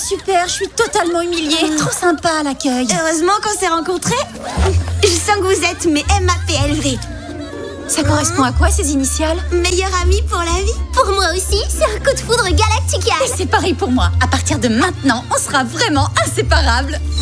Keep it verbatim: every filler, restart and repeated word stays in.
super, je suis totalement humiliée. Trop sympa à l'accueil. Heureusement qu'on s'est rencontrés. Je sens que vous êtes mes M A P L vrais. Ça correspond à quoi ces initiales? Meilleure amie pour la vie. Pour moi aussi, c'est un coup de foudre galactical. Et c'est pareil pour moi. À partir de maintenant, on sera vraiment inséparables.